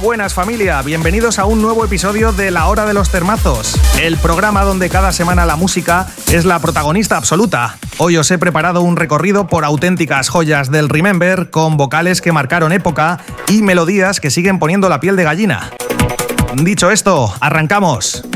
buenas, familia, bienvenidos a un nuevo episodio de La Hora de los Termazos, el programa donde cada semana la música es la protagonista absoluta. Hoy os he preparado un recorrido por auténticas joyas del Remember, con vocales que marcaron época y melodías que siguen poniendo la piel de gallina. Dicho esto, arrancamos.